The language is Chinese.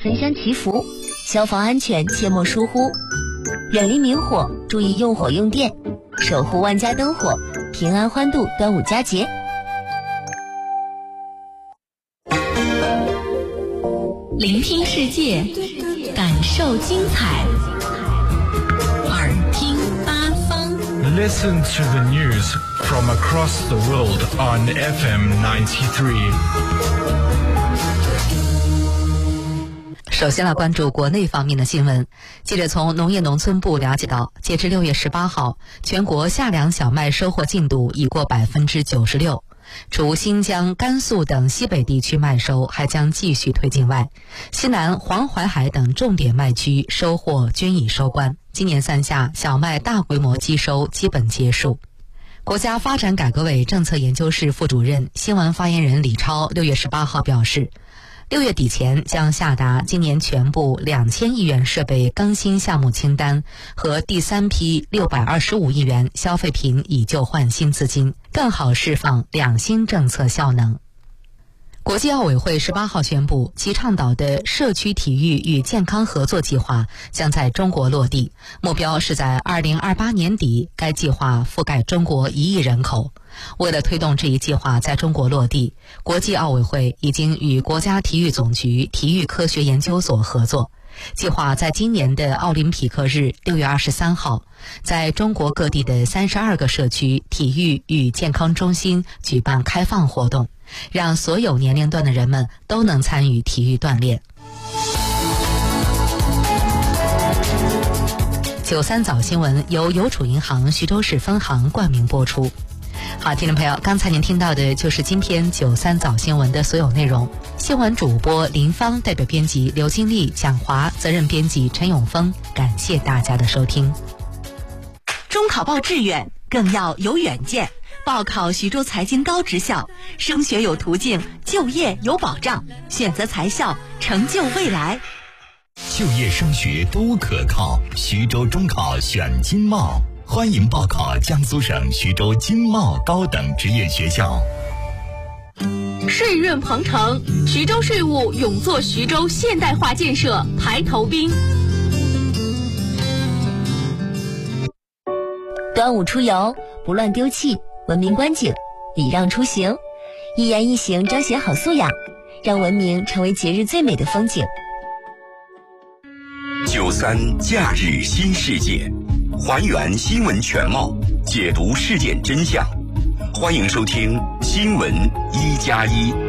焚香祈福，消防安全切莫疏忽，远离明火，注意用火用电，守护万家灯火，平安欢度端午佳节。 聆听世界，感受精彩，耳听八方。 Listen to the news from across the world on FM 93. 首先来关注国内方面的新闻。记者从农业农村部了解到，截至6月18号，全国夏粮小麦收获进度已过96%。除新疆、甘肃等西北地区麦收还将继续推进外，西南、黄淮海等重点麦区收获均已收官。今年3夏小麦大规模机收基本结束。国家发展改革委政策研究室副主任、新闻发言人李超6月18号表示，6月底前将下达今年全部2000亿元设备更新项目清单和第3批625亿元消费品以旧换新资金，更好释放两新政策效能。国际奥委会18号宣布，其倡导的社区体育与健康合作计划将在中国落地，目标是在2028年底，该计划覆盖中国1亿人口。为了推动这一计划在中国落地，国际奥委会已经与国家体育总局体育科学研究所合作，计划在今年的奥林匹克日6月23号，在中国各地的32个社区体育与健康中心举办开放活动，让所有年龄段的人们都能参与体育锻炼。93早新闻由邮储银行徐州市分行冠名播出。好，听众朋友，刚才您听到的就是今天93早新闻的所有内容。新闻主播林芳，代表编辑刘金丽、蒋华，责任编辑陈永峰，感谢大家的收听。 中考报志愿更要有远见，报考徐州财经高职校，升学有途径，就业有保障，选择财校，成就未来。 就业升学都可靠，徐州中考选经贸，欢迎报考江苏省徐州经贸高等职业学校。 税润鹏程，徐州税务勇做徐州现代化建设排头兵。 端午出游，不乱丢弃，文明观景，礼让出行，一言一行彰显好素养，让文明成为节日最美的风景。 93假日新世界，还原新闻全貌，解读事件真相。欢迎收听新闻1+1。